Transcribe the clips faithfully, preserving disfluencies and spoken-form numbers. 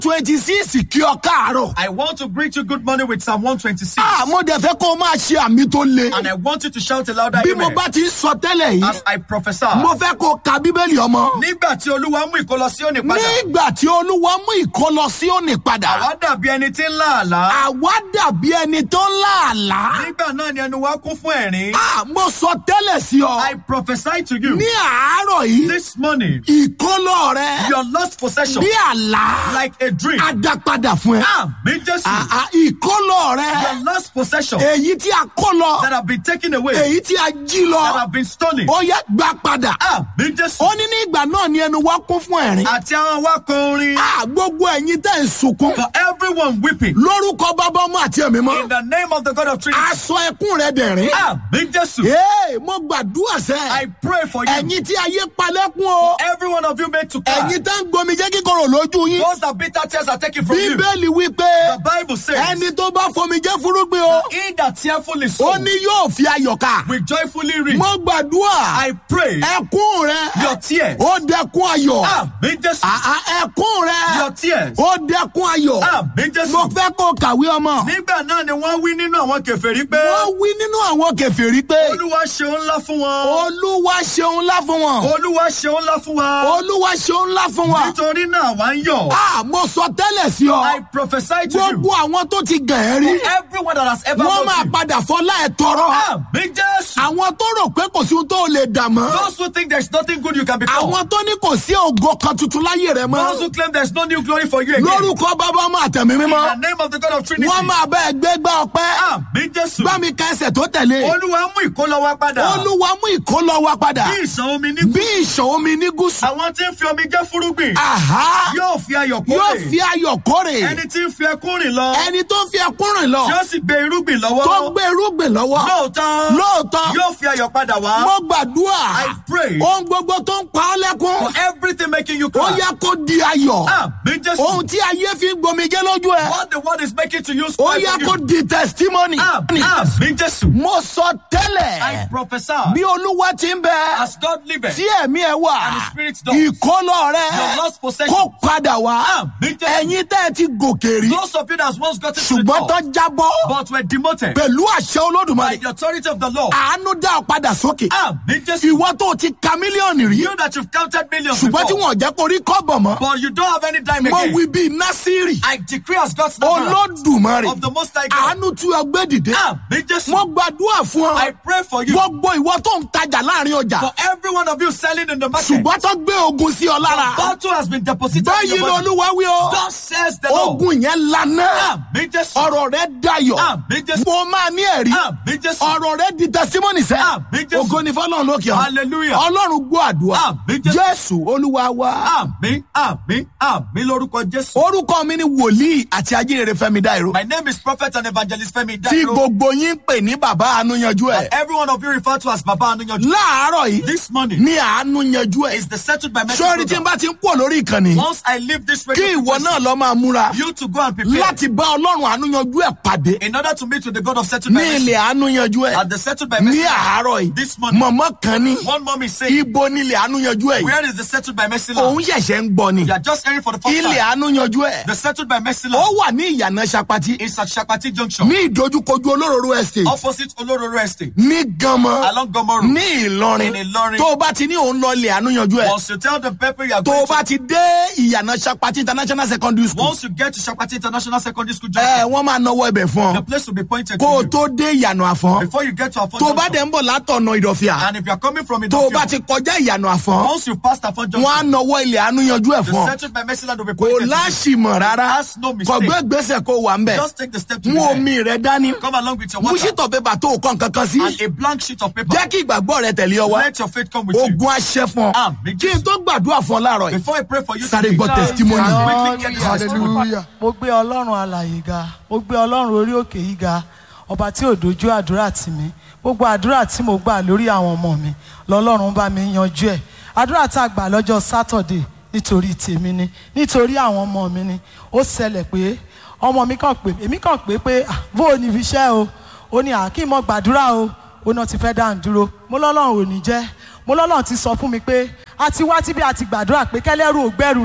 twenty-six kí ọ káàárọ̀. I want to greet you good morning with Psalm one twenty-six. Ah, mo dẹ̀ fẹ́ kó o máa ṣe àmì tó le. And I want you to shout a louder Bí mo amen bá ti ń sọ tẹ́lẹ̀ yìí, as I prophesy. mo fẹ́ kó o ka Bíbélì ọmọ. Nígbà tí Olúwa mú ìkólọ Síónì padà, Nígbà tí Olúwa mú ìkólọ Síónì padà, àwa dàbí ẹni tí ń lá àlá. àwa dàbí ẹni tó ń lá àlá. Nígbà náà ni ẹnu wa kún fún ẹ̀rín. Ah, mo sọ tẹ́lẹ̀ sí ọ. I prophesy to you Ní àárọ̀ yìí, this morning, ìkólọ rẹ your lost possession, bí àlá like a dream. á dá padà fún ẹ. Àmín Jésù. Ah, ah, ìkólọ rẹ, Your lost possession èyí tí a kó lọ, that have been taken away, èyí tí a jí that lọ, have been stolen. ó yẹ gbà padà. Àmín Jésù. Ó ní ní ìgbà náà ni ẹnu wa kún fún ẹ̀rín. Àti àwọn wa kọ orin. Ah, gbogbo ẹ̀yin tẹ́ ń sunkún. For everyone weeping. Lórúkọ bàbá ọmọ àti ẹ̀mí In mọ́. the name of the God of Trinity. Aṣọ ẹkún rẹ dẹ̀rín. Àmín Jésù. Ee, mo gbàdúrà I sẹ́. pray for you. Ẹ̀yin tí ayé palẹ́kún o. Every one of you made to cry. Ẹ̀yin tẹ́ ń gbomi jẹ́ kíkorò lójú yín. Those that bitter tears are taken from you. Bíbélì wí pé The Bible says, ẹni tó bá fomi jẹ́ fúrúgbìn o. he that tearfully Ó sow ní yóò fi ayọ̀ ká. will joyfully reap. Mo gbàdúrà. I pray Ẹkún rẹ. your tears. Ó dẹkún ayọ̀. Àmín Jésù. Àà ẹkún rẹ. Your tears. Ó dẹkún ayọ̀. Àmín Jésù. Mo fẹ́ kó kàwé ọmọ. Nígbà náà ni wọ́n wí nínú àwọn kèfèrí pé Wọ́n wí nínú àwọn kèfèrí pé Olúwa ṣeun ńlá fún wọn. Olúwa ṣeun ńlá fún wọn. Olúwa ṣeun ńlá fún wa. Olúwa ṣeun ńlá fún wa. Nítorí náà wá ń yọ̀. Ah, mo sọ tẹ́lẹ̀ sí I ọ. prophesy to you. Gbogbo àwọn tó ti gàn ẹ́ rí. Everyone that has ever Wọ́n loved máa you. padà fọlá ẹ̀ tọrọ. Àmín Jésù. Àwọn tó rò pé kò sí ohun tó lè dà mọ́. Those who think there's nothing good you can become. Àwọn tó ní kò sí ògo kan tuntun láyé rẹ Those mọ́. who claim there's no new glory for you again. Lórúkọ bàbá ọmọ àtẹ̀mí In the mímọ́. name of the God of Trinity. Wọ́n máa bá ẹgbẹ́ gbá ọpẹ́. Àmín Jésù. Bá mi ka ẹsẹ̀ tó tẹ̀lé. Olúwa mú ìkólọ wa padà. Olúwa mú ìkólọ wa padà. Bí ìṣàn omi ní Bí ìṣàn omi ní gúúsù. àwọn tí ń fi omi jẹ́ fúrúgbìn. Àhá. Yóò fi ayọ̀ Yóò kórè. fi ayọ̀ kórè. Ẹni tí ń fi ẹkún rìn lọ. Ẹni tó fi ẹkún rìn lọ. Tí ó sì gbé irúgbìn lọ́wọ́. Tó gbé irúgbìn lọ́wọ́. Lóòótọ́. Lóòótọ́. Yóò fi ayọ̀ padà wá. Mo gbàdúrà. I pray Ohun gbogbo tó ń pa ọ́ lẹ́kún. for everything making you Ó cry. yẹ kó di ayọ̀. Àmín Jésù. Ohun tí ayé fi ń gbomijé lójú ẹ. What the word is making to you Ó spoil yẹ for kó you. di testimony. Àmín Àmín Jésù. Mo sọ I tẹ́lẹ̀. prophesy Bí Olúwa ti ń bẹ. as God liveth. Tí ẹ̀mí ẹ wà. And the Spirit does. Ìkólọ rẹ. Your lost possession. Kó padà wá. Àmín Jésù. Ẹ̀yin tẹ́ ẹ ti gòkè rí. Those of you that once got into the Ṣùgbọ́n tó top jábọ́. but were demoted Pẹ̀lú àṣẹ by Olódùmarè. the authority of the Lord. Àánú dá ọ padà sókè. Àmín Jésù. Ìwọ tó ti ka mílíọ̀nù rí. You that you've counted millions Ṣùgbọ́n tí before, wọn ò jẹ́ kó rí kọ́bọ̀ mọ́. but you don't have any dime Mo again. wí bíi Násírì. I decree as God's Nazareth Olódùmarè. of the Most High God. Àánú tú ọgbẹ́ dìde. Àmín Jésù. Mo gbàdúrà fún I ọ. pray for you. Gbogbo ìwọ tó ń tajà láàrin ọjà. For every one of you selling in the market. Ṣùgbọ́n tó gbé ogun sí ọ The lára. battle has been deposited in Báyìí your body. lolúwa wí o. Thus says the Lord. Ogun yẹn lana. Àmín Jésù. Ọ̀rọ̀ rẹ dayọ̀. Àmín Jésù. Mo máa ní ẹ̀rí. Àmín Jésù. Ọ̀rọ̀ rẹ di testimony sẹ́. Àmín Jésù. Ògo ni fọ́lọ́run lókè ọ̀run. Hallelujah. Ọlọ́run gbọ́ àdúrà. Àmín Jésù. Jésù Olúwa wa. Àmín Àmín Àmín lórúkọ Jésù. Orúkọ mi ni wòlíì àti ajínrere Fẹ́mi Dáìró. My name is Prophet and Evangelist Femi Tí Dairo. gbogbo yín ń pè ní bàbá àánú yanjú ẹ̀. Every one of you refer to as Baba Anuyanju. Láàárọ̀ yìí This morning ní àánú yanjú ẹ̀. is the settled by message Sọ́ọ́rí tí n program. bá ti ń pọ̀ lórí ìkànnì. Once I leave this Kí radio ìwọ náà frequency, lọ máa múra you to go and prepare láti bá Ọlọ́run àánú yanjú ẹ̀ pàdé in order to meet with the God of settled ní by ilẹ̀ message. àánú yanjú ẹ̀. At the settled by Ní message. àárọ̀ yìí This morning, mọ̀mọ́ kan ní one mom is saying, ibo ní ilẹ̀ àánú yanjú ẹ̀ yìí. where is the settled by message? Òun ṣẹ̀ṣẹ̀ ń gbọ́ ni. You are just hearing for the first Ilẹ̀ time. àánú yanjú ẹ̀. The settled by message Ó wà ní ìyànà Ṣapati is at Shakpati Junction, ní ìdojúkojú Olóróró Estate opposite Olororo Estate, ní Ganmọ along Gomoru. ní Ìlọrin. In Ìlọrin. Tó o bá ti ní òun lọ ilẹ̀ àánú yanjú ẹ̀. Once you tell the people you are Tó going o bá to, ti dé ìyànà Ṣapati International Secondary School. once you get to Shakpati International Secondary School Ẹ Junction, wọ́n máa nawọ́ ibẹ̀ fún the ọ. place will be pointed Kó o to you. tó dé ìyànà Àfọ̀n. Before you get to Afon Tó o bá Junction, dẹ̀ ń bọ̀ látọ̀nà Ìdọ̀fìà. and if you are coming from Tó o bá Idofia, ti kọjá ìyànà Àfọ̀n. once you pass Afon Wọ́n á Junction, nawọ́ ilẹ̀ àánú yanjú ẹ̀ the fún ọ. settled by message will be Kò pointed to you. láṣìmọ̀ rárá. That's no mistake. Kọ̀gbẹ́ gbèsè kó wà ń bẹ̀. Just take the step to Mú be there. omi rẹ dání. Come along with your Mú water ṣítọ̀ pépà tó o kọ́ nǹkan kan sí. and a blank sheet of paper. Jẹ́ kí ìgbàgbọ́ rẹ tẹ̀lé ọ wá. Let your faith come with you. Ogun aṣẹ fún ọ. Àmín Kí n tó gbàdúrà fún ọ láàárọ̀ yìí. Before I pray for you Sáré today, gbọ́ testimony. quickly get this testimony. Hallelujah. Mo gbé Ọlọ́run alààyè ga, mo gbé Ọlọ́run orí òkè yìí ga, ọba tí ò dojú àdúrà tì mí. Gbogbo àdúrà tí mo gbà lórí àwọn ọmọ mi, lọ́lọ́run bá mi yanjú ẹ̀. Àdúrà tá a gbà lọ́jọ́ Saturday nítorí tèmi ni, nítorí àwọn ọmọ mi ni. Ó ṣẹlẹ̀ pé ọmọ mi kàn pé, èmi kàn pé pé "Ah, bó o ní fi ṣẹ́ o, ó ní àkí mọ́ gbàdúrà o, ó náà ti fẹ́ dá ń dúró. Mo lọ́lọ́run ò ní jẹ́, mo lọ́lọ́run ti sọ fún mi pé a ti wá tí bí a ti gbàdúrà pé kẹ́lẹ́rù ò gbẹ́rù rẹ̀.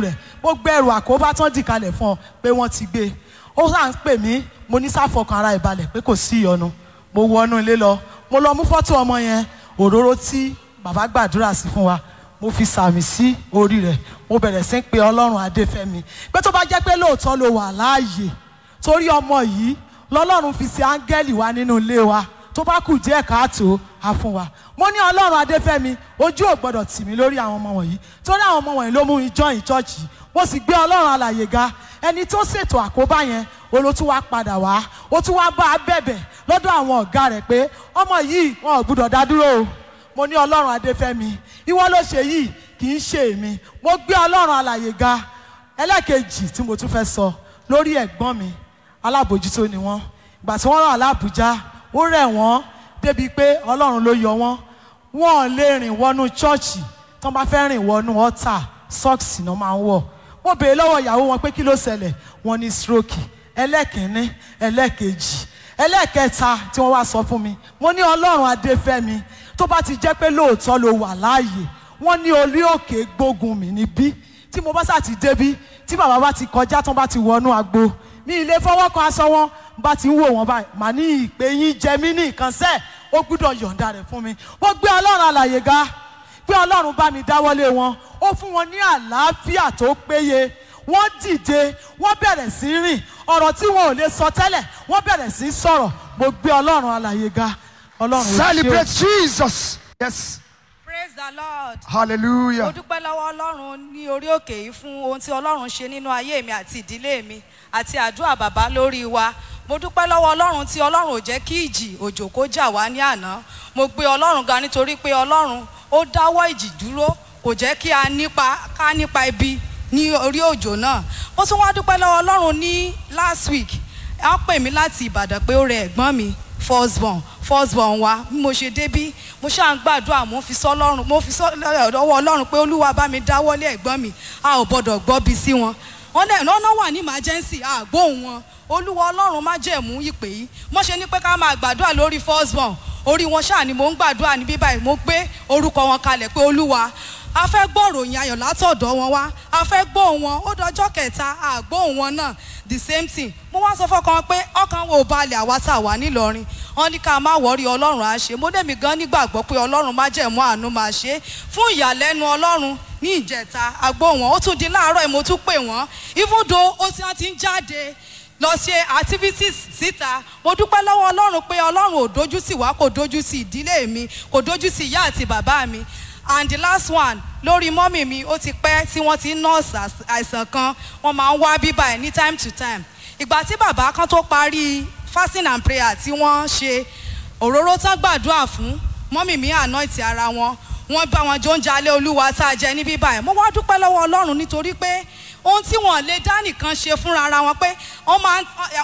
ó gbé ẹrù àkóbá tán dì kalẹ̀ fún ọ pé wọ́n ti gbé ó sà ń pè mí mo ní sáfọkàn ara ìbalẹ̀ pé kò sí ìyọnu mo wọnú ilé lọ mo lọ mú fọ́tò ọmọ yẹn òróró tí bàbá gbàdúrà sí fún wa mo fi sàmì sí orí rẹ̀ mo bẹ̀rẹ̀ sí pé ọlọ́run adéfẹ́mi pé tó bá jẹ́ pé lóòótọ́ ló wà láàyè torí ọmọ yìí lọ́lọ́run fi ṣe áńgẹ́lì wa nínú ilé wa tó bá kù díẹ̀ káàtó á fún wa mo ní ọlọ́run adéfẹ́mi ojú ò gbọ́dọ̀ tì mí lórí àwọn ọmọ wọ̀nyí torí àwọn ọmọ wọ̀nyí ló mú mi join church mo sì gbé ọlọ́run alàyè ga ẹni tó ṣètò àkóbá yẹn olótú wa padà wá ó tún wá bá a bẹ̀bẹ̀ lọ́dọ̀ àwọn ọ̀gá rẹ̀ pé ọmọ yìí wọn ò gbọ́dọ̀ dá dúró o mo ní ọlọ́run adéfẹ́mi ìwọ ló ṣe yìí kì í ṣe èmi mo gbé ọlọ́run alàyè ga ẹlẹ́kejì tí mo tún fẹ́ sọ lórí ẹ̀gbọ́n mi alábòjútó ni wọ́n ìgbà tí wọ́n rán alábùjá ó rẹ̀ wọ́n débi pé ọlọ́run ló yọ wọ́n wọ́n lè rìn wọnú chọ́ọ̀chì tó bá fẹ́ rìn wọnú ọ́tà sọ́ọ̀sì náà máa ń wọ̀ mo béèrè lọ́wọ́ ìyàwó wọn pé kí ló ṣẹlẹ̀ wọ́n ní stroke ẹlẹ́kìnní ẹlẹ́kejì ẹlẹ́kẹta tí wọ́n wá sọ fún mi mo ní ọlọ́run adéfẹ́mi tó bá ti jẹ́ pé lóòótọ́ ló wà láàyè wọ́n ní orí òkè gbógun mi níbí tí mo bá sà ti débí tí bàbá bá ti kọjá tán bá ti wọnú agbo ní ilé fọwọ́ kan aṣọ wọn bá ti ń wò wọ́n báyìí màá ní ìpè yín jẹ mí ní nǹkan sẹ́ẹ̀ ó gbúdọ̀ yọ̀ǹda rẹ̀ fún mi mo gbé ọlọ́run alàyè ga pé ọlọ́run bá mi dáwọ́lé wọn ó fún wọn ní àlàáfíà tó péye wọ́n dìde wọ́n bẹ̀rẹ̀ sí rìn ọ̀rọ̀ tí wọn ò lè sọ tẹ́lẹ̀ wọ́n bẹ̀rẹ̀ sí sọ̀rọ̀ mo gbé ọlọ́run alàyè ga ọlọ́run ò ṣe. Celebrate Jesus. Yes. Praise the Lord. Hallelujah. Mo dúpẹ́ lọ́wọ́ Ọlọ́run ní orí òkè yìí fún ohun tí Ọlọ́run ṣe nínú ayé mi àti ìdílé mi àti àdúrà bàbá lórí wa. Mo dúpẹ́ lọ́wọ́ Ọlọ́run tí Ọlọ́run ò jẹ́ kí ìjì òjò kó jà wá ní àná. Mo gbé Ọlọ́run ga nítorí pé Ọlọ́run ó dáwọ́ ìjì dúró kò jẹ́ kí a nípa ká nípa ibi ní orí òjò náà. Mo tún wá dúpẹ́ lọ́wọ́ Ọlọ́run ní last week. Wọ́n pè mí láti Ìbàdàn pé ó rẹ ẹ̀gbọ́n mi firstborn firstborn wa bí mo ṣe débí mo ṣáà ń gbàdúrà mo fi sọ Ọlọ́run mo fi sọ ọwọ́ Ọlọ́run pé Olúwa bá mi dáwọ́lé ẹ̀gbọ́n mi a ò gbọ́dọ̀ gbọ́ bí sí wọn wọn náà náà wà ní emergency a gbóhùn wọn Olúwa Ọlọ́run má jẹ̀mú ìpè yìí mo ṣe ní pé ká máa gbàdúrà lórí firstborn orí wọn ṣáà ni mo ń gbàdúrà ní bíbáyìí mo gbé orúkọ wọn kalẹ̀ pé Olúwa a fẹ́ gbọ́ ìròyìn ayọ̀ látọ̀dọ̀ wọn wá a fẹ́ gbóhùn wọn ó dọjọ́ kẹta a gbóhùn wọn náà the same thing mo wá sọ fọkàn pé ọkàn wo balẹ̀ àwa tá a wà nílọrin wọn ní ká má wọrí Ọlọ́run á ṣe mo dẹ̀mí gan nígbàgbọ́ pé Ọlọ́run má jẹ̀mú àánú máa ṣe fún ìyàlẹ́nu Ọlọ́run ní ìjẹta agbóhùn wọn ó tún di láàárọ̀ ẹ̀ mo tún pè wọ́n even though ó ti ti ń jáde lọ ṣe activities síta mo dúpẹ́ lọ́wọ́ Ọlọ́run pé Ọlọ́run ò dojú tì wá kò dojú tì ìdílé mi kò dojú tì ìyá àti bàbá mi and the last one lórí mọ́mì mi ó ti pẹ́ tí wọ́n ti ń nọ́ọ̀sì àìsàn kan wọ́n máa ń wá bíbá ẹ̀ ní time to time ìgbà tí bàbá kan tó parí fasting and prayer tí wọ́n ṣe òróró tán gbàdúrà fún mọ́mì mi anoint ara wọn wọ́n bá wọn jó ń jalè Olúwa tá a jẹ ní bíbá ẹ̀ mo wá dúpẹ́ lọ́wọ́ Ọlọ́run nítorí pé ohun tí wọ́n lè dá nìkan ṣe fúnra ara wọn pé wọ́n máa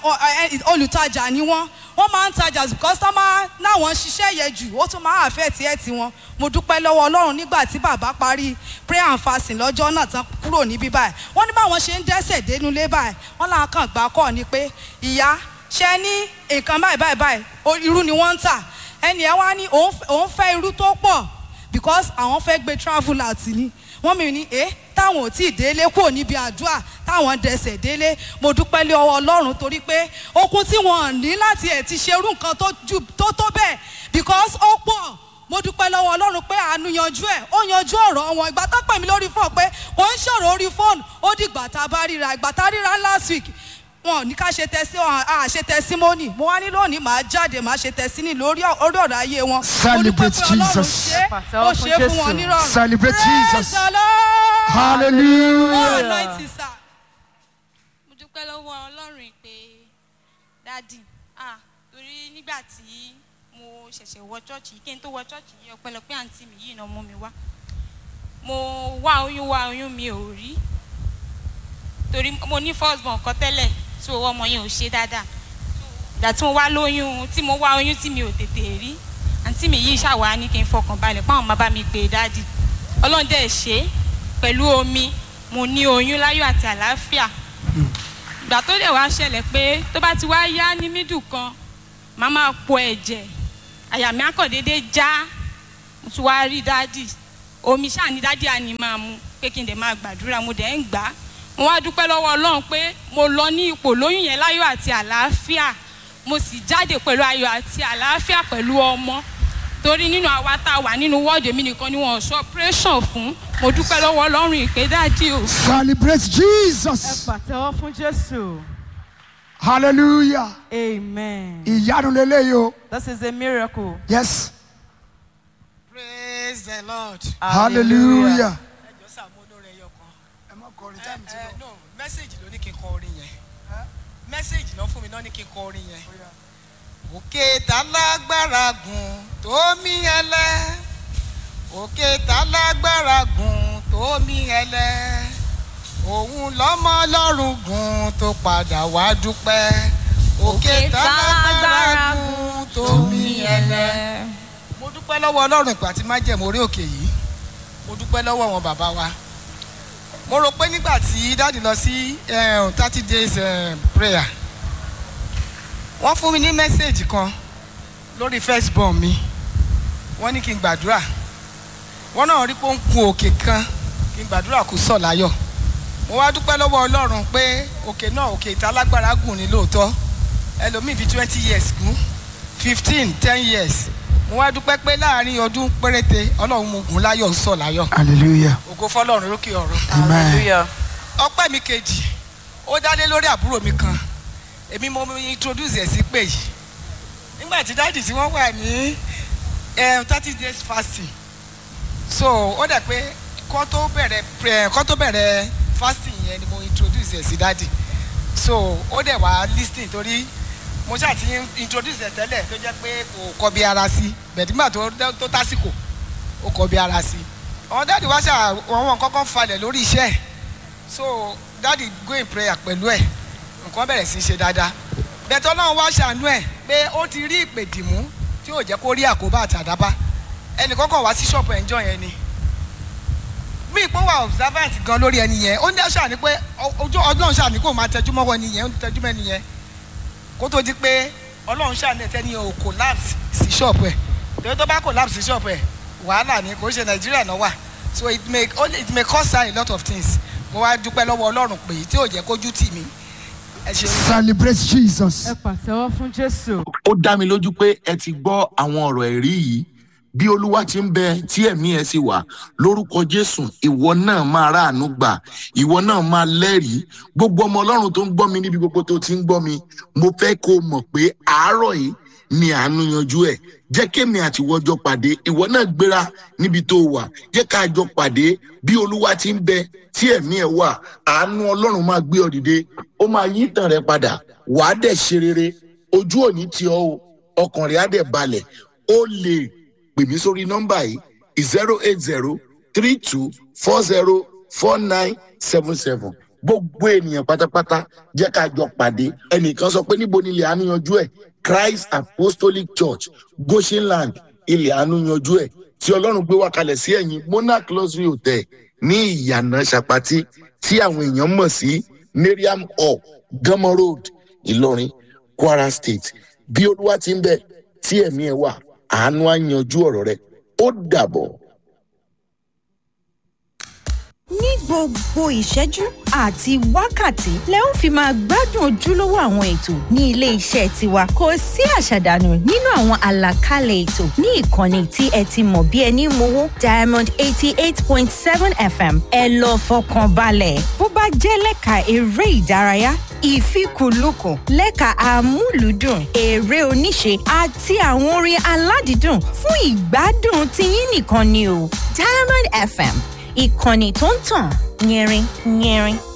ń olùtajà ni wọ́n wọ́n máa ń tajà customer náwọn ṣiṣẹ́ yẹ jù ó tún máa àfẹ́ tiẹ̀ tiwọn mo dúpẹ́ lọ́wọ́ Ọlọ́run nígbà tí bàbá parí prayer and fasting lọ́jọ́ náà tán kúrò níbí báyìí wọ́n ní báwọn ṣe ń dẹ́sẹ̀ dénú lé báyìí wọ́n là ń kàn gbà kọ́ ni pé ìyá ṣe ní nǹkan báyìí báyìí báyìí irú ni wọ́n ń tà ẹnì ẹ̀ wá ní òun fẹ́ irú tó pọ̀ because àwọn fẹ́ gbé travel out ni wọ́n mi ní ẹ́ táwọn ò tí ì délé kúrò níbi àdúrà táwọn dẹsẹ̀ délé mo dúpẹ́ lé ọwọ́ Ọlọ́run torí pé okun tí wọ́n ní láti ẹ̀ ti ṣerú nǹkan tó tó bẹ́ẹ̀ because ó pọ̀ mo dúpẹ́ lọ́wọ́ Ọlọ́run pé àánú yanjú ẹ̀ ó yanjú ọ̀rọ̀ wọn ìgbà tó pè mí lórí fóònù pé kò ń ṣòro orí fóònù ó dìgbà tá a bá ríra ìgbà tá a ríra last week wọn ní ká ṣe tẹsí à ṣe tẹsímọ́nì mo wá ní lónìí màá jáde màá ṣe tẹsíní lórí ọ̀rọ̀ ayé wọn. Celebrate Jesus. ó ṣe fún wọn nírọ̀rùn. Celebrate Jesus. Hallelujah. mo dúpẹ́ lọ́wọ́ Ọlọ́run pé dádì ah torí nígbà tí mo ṣẹ̀ṣẹ̀ wọ chọ́ọ̀chì kí n tó wọ chọ́ọ̀chì yìí ọpẹ́lọpẹ́ àǹtí mi yìí náà mú mi wá mo wá oyún wá oyún mi ò rí torí mo ní first born kan tẹ́lẹ̀ so ọmọ yẹn ò ṣe dáadáa ìgbà tí mo wá lóyún tí mo wá oyún tí mi ò tètè rí àǹtí mi yìí ṣàwá ní kí n fọkàn balẹ̀ páwọn máa bá mi pè dádì Ọlọ́run dẹ̀ ṣe pẹ̀lú omi mo ní oyún láyọ̀ àti àlàáfíà ìgbà tó dẹ̀ wá ṣẹlẹ̀ pé tó bá ti wá yá ní mídù kan màá máa po ẹ̀jẹ̀ àyà mi á kàn déédéé já mo tún wá rí dádì omi ṣáà ní dádì àní máa mu pé kí n dẹ̀ máa gbàdúrà mo dẹ̀ ń gbà mo wá dúpẹ́ lọ́wọ́ ọlọ́run pé mo lọ ní ipò lóyún yẹn láyọ̀ àti àlàáfíà mo sì jáde pẹ̀lú ayọ̀ àti àlàáfíà pẹ̀lú ọmọ torí nínú àwa tá a wà nínú wọ́ọ̀dù èmi nìkan ni wọ́n sọ operation fún mo dúpẹ́ lọ́wọ́ ọlọ́run ìpè dájú o. Celebrate Jesus. pàtẹ́wọ́ fún Jésù. Hallelujah. Amen. Ìyanu lélẹ́yìí o. This is a miracle. Yes. Praise the Lord. Hallelujah. Ẹ jọ̀ọ́ sá mo lóore ẹyọ kan. Ẹ má kọrin time ti lọ. No, message ló ní kí n kọ orin yẹn. Message ló fún mi náà ní kí n kọ orin yẹn. Òkè tá lágbára gùn tó mí ẹlẹ́. Òkè tá lágbára gùn tó mí ẹlẹ́. Òun lọ́mọ Ọlọ́run gùn tó padà wá dúpẹ́. Òkè tá lágbára gùn tó mí ẹlẹ́. Mo dúpẹ́ lọ́wọ́ Ọlọ́run ìpè àti májẹ̀mú orí òkè yìí. Mo dúpẹ́ lọ́wọ́ wọn bàbá wa. Mo rò pé nígbà tí dáàdì lọ sí thirty days um, prayer wọ́n fún mi ní mẹ́sẹ̀gì kan lórí firstborn mi wọ́n ní kí n gbàdúrà wọ́n náà rí pé ó ń kun òkè kan kí n gbàdúrà kó sọ̀ láyọ̀ mo wá dúpẹ́ lọ́wọ́ Ọlọ́run pé òkè náà òkè ìtalágbára gùn ní lóòótọ́ ẹlòmíì fi twenty years gùn fifteen ten years mo wá dúpẹ́ pé láàrin ọdún péréte Ọlọ́run mo gùn láyọ̀ ń sọ̀ láyọ̀. Hallelujah. Ògo fọ́lọ́run lókè ọ̀run. Amen. Ọpẹ́ mi kejì ó dálé lórí àbúrò mi kan èmi mo introduce ẹ̀ sí pé yìí nígbà tí dáàdì tí wọ́n wà ní thirty days fasting so ó dẹ̀ pé kó tó bẹ̀rẹ̀ kó tó bẹ̀rẹ̀ fasting yẹn ni mo introduce ẹ̀ sí dáàdì so ó dẹ̀ wá listening torí mo ṣáà ti introduce ẹ̀ tẹ́lẹ̀ tó jẹ́ pé kò kọ bí ara sí bẹ̀dìmọ̀ tó tásìkò ó kọ bí ara sí àwọn dáàdì wá ṣáà wọn kọ́kọ́ falẹ̀ lórí iṣẹ́ ẹ̀ so dáàdì go in prayer pẹ̀lú ẹ̀ nǹkan bẹ̀rẹ̀ sí í ṣe dáadáa bẹ̀tẹ̀ Ọlọ́run wá ṣàánú ẹ̀ pé ó ti rí ìpè dìmú tí ò jẹ́ kó rí àkóbá àtàdábá ẹnì kọ́kọ́ wá sí ṣọ́ọ̀pù ẹ̀ńjọ́ yẹn ni mí ìpó wà observant gan lórí ẹni yẹn ó ní ṣàní pé ojú Ọlọ́run ṣàní kó máa tẹjú mọ́wọ́ ẹni yẹn ó ń tẹjú mọ́ ẹni yẹn kó tó di pé Ọlọ́run ṣàní ẹ̀tẹ́ ni ò collapse sí ṣọ́ọ̀pù ẹ̀ torí tó bá collapse sí ṣọ́ọ̀pù ẹ̀ wàhálà ni kò ṣe Nàìjíríà náà wà so it may it may cause her a lot of things mo wá dúpẹ́ lọ́wọ́ Ọlọ́run pé tí ò jẹ́ kójú tì mí. Celebrate Jesus. Ẹ pàtẹ́wọ́ fún Jésù. Ó dá mi lójú pé ẹ ti gbọ́ àwọn ọ̀rọ̀ ẹ̀rí yìí bí Olúwa ti ń bẹ tí ẹ̀mí ẹ sì wà lórúkọ Jésù ìwọ náà máa ráàánú gbà ìwọ náà máa lẹ́rìí gbogbo ọmọ Ọlọ́run tó ń gbọ́ mi níbi gbogbo tó ti ń gbọ́ mi mo fẹ́ kó o mọ̀ pé àárọ̀ yìí ni àánú yanjú ẹ̀ jẹ́ kémi àti ìwọ jọ pàdé ìwọ náà gbéra níbi tó wà jẹ́ ká jọ pàdé bí Olúwa ti ń bẹ tí ẹ̀mí ẹ wà àánú Ọlọ́run máa gbé ọ dìde ó máa yí ìtàn rẹ padà wàá dẹ̀ ṣe rere ojú òní tí ọ o ọkàn rẹ á dẹ̀ balẹ̀ ó lè pè mí sórí nọ́mbà yìí zero eight zero three two four zero four nine seven seven gbogbo ènìyàn pátápátá jẹ́ ká jọ pàdé ẹnìkan sọ pé níbo ni ilẹ̀ àánú yanjú ẹ̀ Christ Apostolic Church Goshenland ilẹ̀ àánú yanjú ẹ̀ tí Ọlọ́run gbé wá kalẹ̀ sí ẹ̀yìn Monarch Luxury Hotel ní ìyànà Ṣàpàtì tí àwọn èèyàn mọ̀ sí Mariam Hall Gama Road Ìlọrin Kwara State bí Olúwa ti ń bẹ tí ẹ̀mí ẹ̀ wà àánú á yanjú ọ̀rọ̀ rẹ̀ ó dàbọ̀. ní gbogbo ìṣẹ́jú àti wákàtí lẹ ń fi máa gbádùn ojúlówó àwọn ètò ní ilé iṣẹ́ tiwa kò sí àṣàdànù nínú àwọn àlàkalẹ̀ ètò ní ìkànnì tí ẹ ti mọ̀ bí ẹni mowó Diamond eighty eight point seven F M ẹ lọ fọkàn balẹ̀ bó bá jẹ́ lẹ́ka eré ìdárayá ìfikùnlukùn lẹ́ka àmúlùdùn eré oníṣe àti àwọn orin aládìídùn fún ìgbádùn tiyín nìkan ni o Diamond F M ìkànnì tó ń tàn yẹrin yẹrin.